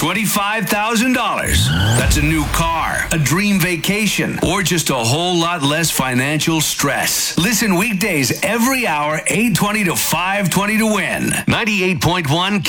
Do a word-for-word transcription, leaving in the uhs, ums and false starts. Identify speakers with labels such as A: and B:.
A: twenty-five thousand dollars. That's a new car, a dream vacation, or just a whole lot less financial stress. Listen weekdays every hour, eight twenty to five twenty to win. ninety-eight point one